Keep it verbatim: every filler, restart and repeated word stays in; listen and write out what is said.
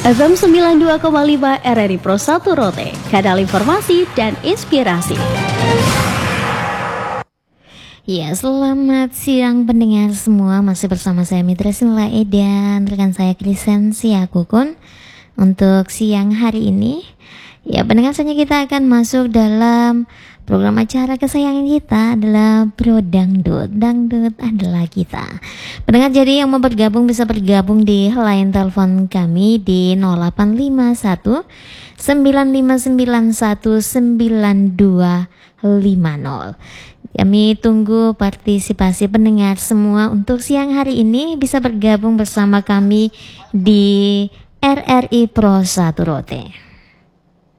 F M sembilan puluh dua koma lima R R I Pro satu Rote, kanal informasi dan inspirasi. Ya, selamat siang pendengar semua. Masih bersama saya Mitra Sinla dan rekan saya Krisensia Kukun untuk siang hari ini. Ya, pendengar, saja kita akan masuk dalam program acara kesayangan kita adalah Bro Dangdut. Dangdut adalah kita. Pendengar, jadi yang mau bergabung bisa bergabung di line telepon kami di nol delapan lima satu sembilan lima sembilan satu sembilan dua lima nol. Kami tunggu partisipasi pendengar semua untuk siang hari ini bisa bergabung bersama kami di R R I Pro satu Rote.